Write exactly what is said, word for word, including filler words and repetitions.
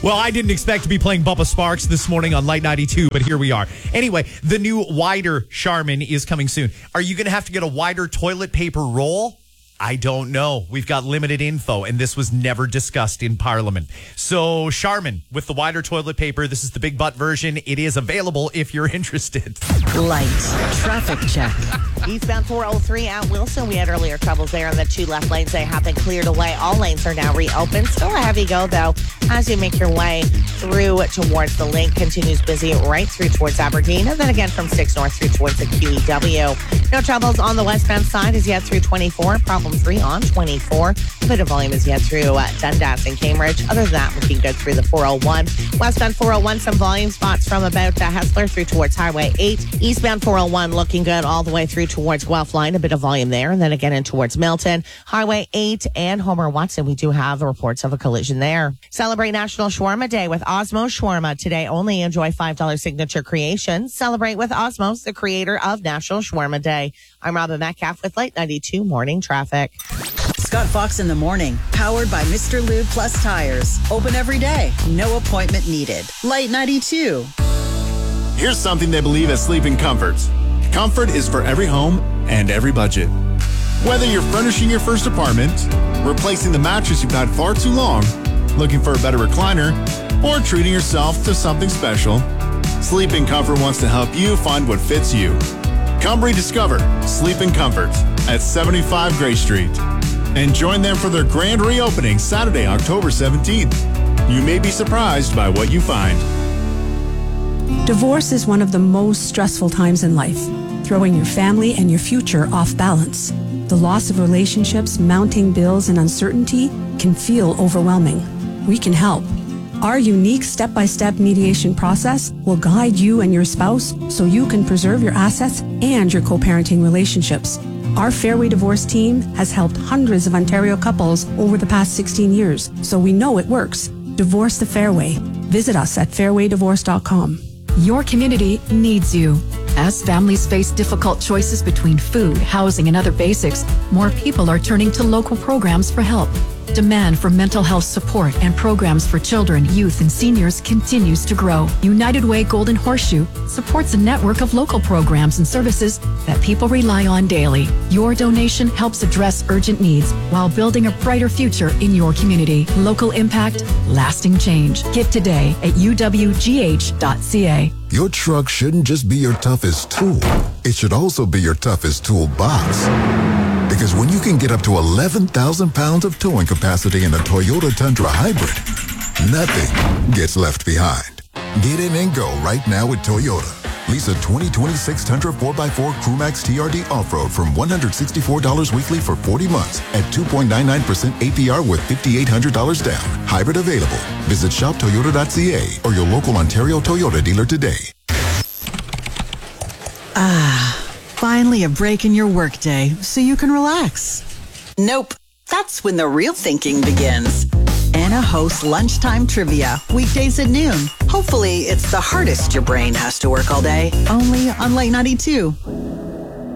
Well, I didn't expect to be playing Bubba Sparks this morning on Light ninety-two, but here we are. Anyway, the new wider Charmin is coming soon. Are you going to have to get a wider toilet paper roll? I don't know. We've got limited info, and this was never discussed in Parliament. So, Charmin, with the wider toilet paper, this is the big butt version. It is available if you're interested. Light traffic check. Eastbound four oh three at Wilson. We had earlier troubles there on the two left lanes. They have been cleared away. All lanes are now reopened. Still a heavy go, though, as you make your way through towards the link. Continues busy right through towards Aberdeen, and then again from six North through towards the Q E W. No troubles on the westbound side as yet through twenty-four. Problem three on twenty-four. A bit of volume as yet through uh, Dundas and Cambridge. Other than that, looking good through the four oh one. Westbound four oh one, some volume spots from about uh, Hessler through towards Highway eight. Eastbound four oh one looking good all the way through towards Guelph Line. A bit of volume there. And then again in towards Milton. Highway eight and Homer Watson. We do have reports of a collision there. Celebrate National Shawarma Day with Osmos Shawarma. Today only enjoy five dollars signature creations. Celebrate with Osmos, the creator of National Shawarma Day. I'm Robin Metcalf with Light ninety-two Morning Traffic. Scott Fox in the morning, powered by Mister Lube Plus Tires. Open every day. No appointment needed. Light ninety-two. Here's something they believe at Sleeping Comforts. Comfort is for every home and every budget. Whether you're furnishing your first apartment, replacing the mattress you've had far too long, looking for a better recliner, or treating yourself to something special, Sleeping Comfort wants to help you find what fits you. Come rediscover Sleeping Comfort at seventy-five Gray Street and join them for their grand reopening Saturday, October seventeenth. You may be surprised by what you find. Divorce is one of the most stressful times in life, throwing your family and your future off balance. The loss of relationships, mounting bills, and uncertainty can feel overwhelming. We can help. Our unique step-by-step mediation process will guide you and your spouse so you can preserve your assets and your co-parenting relationships. Our Fairway Divorce team has helped hundreds of Ontario couples over the past sixteen years, so we know it works. Divorce the Fairway. Visit us at fairway divorce dot com. Your community needs you. As families face difficult choices between food, housing, and other basics, more people are turning to local programs for help. Demand for mental health support and programs for children, youth, and seniors continues to grow. United Way Golden Horseshoe supports a network of local programs and services that people rely on daily. Your donation helps address urgent needs while building a brighter future in your community. Local impact, lasting change. Give today at u w g h dot c a. Your truck shouldn't just be your toughest tool. It should also be your toughest toolbox. Because when you can get up to eleven thousand pounds of towing capacity in a Toyota Tundra Hybrid, nothing gets left behind. Get in and go right now with Toyota. Lease a twenty twenty-six Tundra four by four Crewmax T R D Off-Road from one hundred sixty-four dollars weekly for forty months at two point nine nine percent A P R with five thousand eight hundred dollars down. Hybrid available. Visit shop toyota dot c a or your local Ontario Toyota dealer today. Ah, finally a break in your workday so you can relax. Nope, that's when the real thinking begins. Anna hosts Lunchtime Trivia, weekdays at noon. Hopefully, it's the hardest your brain has to work all day. Only on Light ninety-two.